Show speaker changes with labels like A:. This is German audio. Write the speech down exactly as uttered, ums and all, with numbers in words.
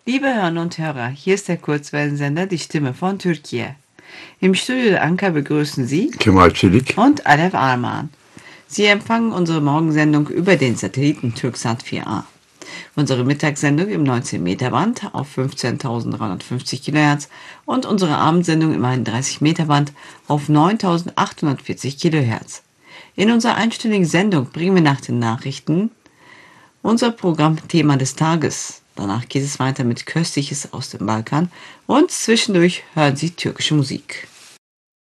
A: Liebe Hörerinnen und Hörer, hier ist der Kurzwellensender Die Stimme von Türkiye. Im Studio der Ankara begrüßen Sie
B: Kemal Çelik
A: und Alev Arman. Sie empfangen unsere Morgensendung über den Satelliten Türksat vier a. Unsere Mittagssendung im neunzehn Meter Band auf fünfzehntausenddreihundertfünfzig Kilohertz und unsere Abendsendung im einunddreißig Meter Band auf neuntausendachthundertvierzig Kilohertz. In unserer einstündigen Sendung bringen wir nach den Nachrichten unser Programmthema des Tages. Danach geht es weiter mit Köstliches aus dem Balkan und zwischendurch hören Sie türkische Musik.